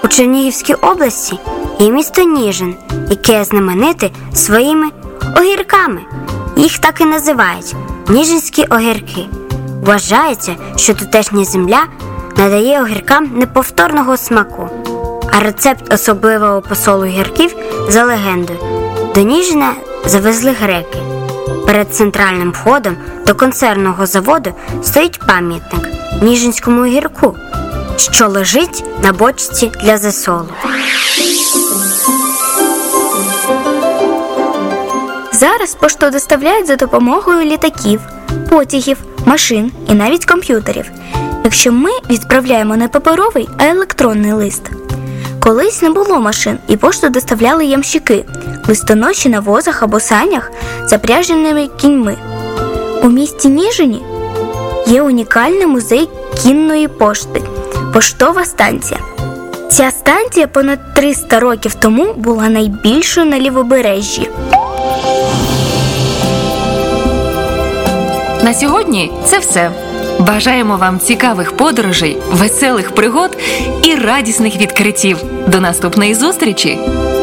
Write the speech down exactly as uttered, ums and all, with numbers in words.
У Чернігівській області є місто Ніжин, яке знамените своїми огірками. Їх так і називають – ніжинські огірки. Вважається, що тутешня земля надає огіркам неповторного смаку. А рецепт особливого посолу огірків за легендою до Ніжина завезли греки. Перед центральним входом до консервного заводу стоїть пам'ятник ніжинському огірку, що лежить на бочці для засолу. Зараз пошту доставляють за допомогою літаків, потягів, машин і навіть комп'ютерів, якщо ми відправляємо не паперовий, а електронний лист. Колись не було машин і пошту доставляли ямщики, листоноші на возах або санях, запряженими кіньми. У місті Ніжині є унікальний музей кінної пошти – поштова станція. Ця станція понад триста років тому була найбільшою на Лівобережжі. На сьогодні це все. Бажаємо вам цікавих подорожей, веселих пригод і радісних відкриттів. До наступної зустрічі!